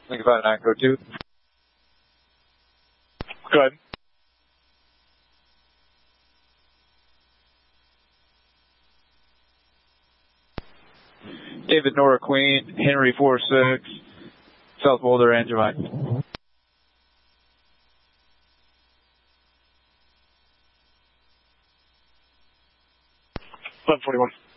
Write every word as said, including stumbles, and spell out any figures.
Lincoln five nine, code two. Go ahead. David Nora Queen, Henry four six, South Boulder, Angevine. eleven forty-one.